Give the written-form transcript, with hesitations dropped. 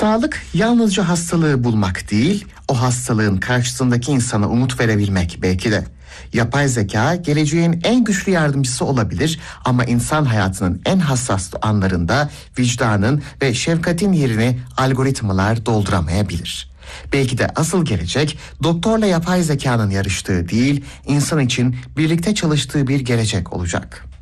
Sağlık yalnızca hastalığı bulmak değil, o hastalığın karşısındaki insana umut verebilmek belki de. Yapay zeka geleceğin en güçlü yardımcısı olabilir ama insan hayatının en hassas anlarında vicdanın ve şefkatin yerini algoritmalar dolduramayabilir. Belki de asıl gelecek doktorla yapay zekanın yarıştığı değil, insan için birlikte çalıştığı bir gelecek olacak.